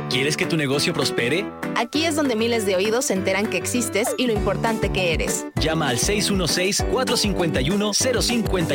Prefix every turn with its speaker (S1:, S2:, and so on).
S1: ¿Quieres que tu negocio prospere?
S2: Aquí es donde miles de oídos se enteran que existes y lo importante que eres.
S1: Llama al 616-451-0551